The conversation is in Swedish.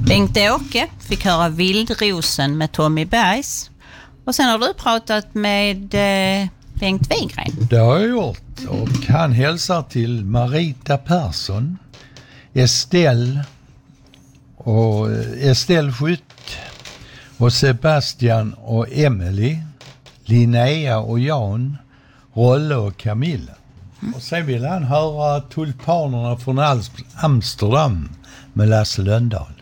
Bengt-Åke fick höra Vildrosen med Tommy Bergs. Och sen har du pratat med Bengt Wigren. Det har jag gjort. Och han hälsar till Marita Persson, Estelle Skytt och Sebastian och Emily, Linnea och Jan, Rolle och Camilla. Och sen vill han höra Tulpanerna från Amsterdam med Lasse Lönndahl.